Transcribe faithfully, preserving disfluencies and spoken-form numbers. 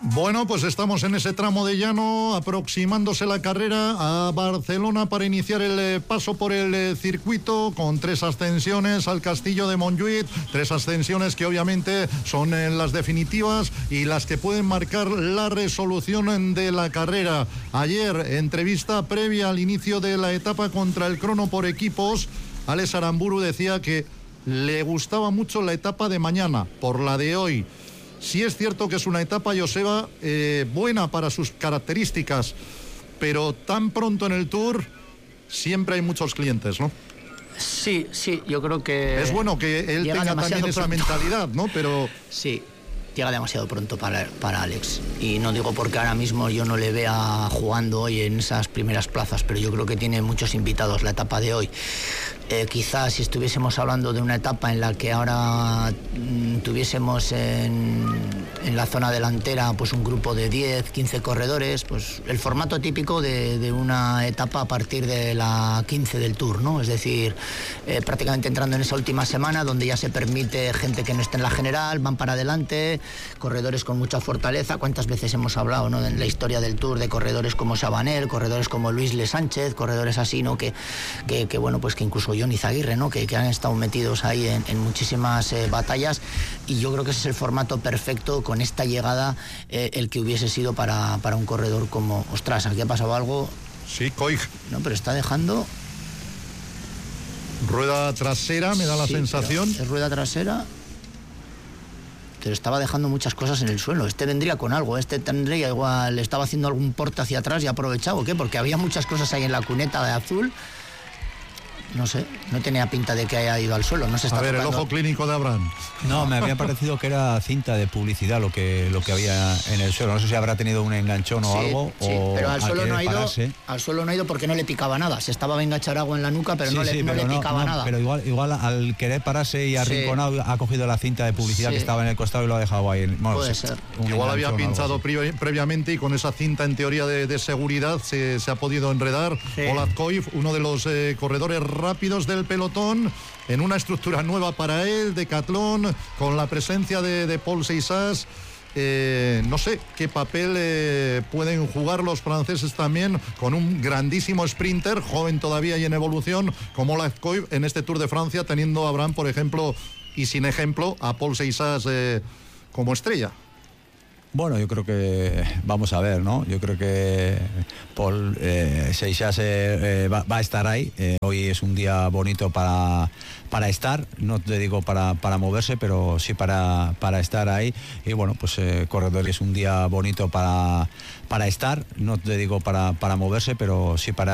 Bueno, pues estamos en ese tramo de llano, aproximándose la carrera a Barcelona para iniciar el eh, paso por el eh, circuito, con tres ascensiones al Castillo de Montjuïc, tres ascensiones que obviamente son eh, las definitivas y las que pueden marcar la resolución de la carrera. Ayer, entrevista previa al inicio de la etapa contra el crono por equipos, Alex Aramburu decía que le gustaba mucho la etapa de mañana por la de hoy. Sí es cierto que es una etapa, Joseba, eh, buena para sus características, pero tan pronto en el Tour siempre hay muchos clientes, ¿no? Sí, sí, yo creo que... Es bueno que él tenga también esa pronto. mentalidad, ¿no? Pero... Sí, llega demasiado pronto para, para Alex. Y no digo porque ahora mismo yo no le vea jugando hoy en esas primeras plazas, pero yo creo que tiene muchos invitados la etapa de hoy. Eh, quizás si estuviésemos hablando de una etapa en la que ahora mm, tuviésemos en, en la zona delantera pues un grupo de diez, quince corredores, pues el formato típico de, de una etapa a partir de la quince del Tour, ¿no? Es decir, eh, prácticamente entrando en esa última semana donde ya se permite gente que no esté en la general, van para adelante, corredores con mucha fortaleza. ¿Cuántas veces hemos hablado, ¿no?, en la historia del Tour de corredores como Sabanel, corredores como Luis Le Sánchez, corredores así, ¿no?, que, que, que bueno, pues que incluso Johnny Zaguirre, ¿no?, que, que han estado metidos ahí en, en muchísimas eh, batallas, y yo creo que ese es el formato perfecto con esta llegada, eh, el que hubiese sido para, para un corredor como... Ostras, aquí ha pasado algo... Sí, Koig. No, pero está dejando... Rueda trasera, me da la sí, sensación. Es rueda trasera... pero estaba dejando muchas cosas en el suelo. Este vendría con algo, este tendría igual, estaba haciendo algún porte hacia atrás y aprovechado, ¿o qué? Porque había muchas cosas ahí en la cuneta de azul. No sé, no tenía pinta de que haya ido al suelo. No se está A ver, tocando. El ojo clínico de Abraham. No, me había parecido que era cinta de publicidad lo que lo que había en el suelo. No sé si habrá tenido un enganchón o sí, algo. Sí, o pero al suelo no ha ido. Pararse. Al suelo no ha ido porque no le picaba nada. Se estaba a enganchar agua en la nuca, pero sí, no le, sí, no pero le picaba no, nada. Pero igual, igual al querer pararse y arrinconado, sí, ha cogido la cinta de publicidad, sí, que estaba en el costado y lo ha dejado ahí. Bueno, puede sí, ser. Igual había pinchado pre previamente y con esa cinta en teoría de, de seguridad se, se ha podido enredar. Sí. Olaf Koig, uno de los eh, corredores rápidos del pelotón, en una estructura nueva para él, Decathlon, con la presencia de, de Paul Seixas. Eh, no sé qué papel eh, pueden jugar los franceses también con un grandísimo sprinter, joven todavía y en evolución, como Olaf Koig en este Tour de Francia, teniendo a Abraham, por ejemplo, y sin ejemplo, a Paul Seixas eh, como estrella. Bueno, yo creo que vamos a ver, ¿no? Yo creo que Paul eh, Seixas eh, va, va a estar ahí. Eh, hoy es un día bonito para, para estar, no te digo para, para moverse, pero sí para, para estar ahí. Y bueno, pues eh, corredor, es un día bonito para, para estar, no te digo para, para moverse, pero sí para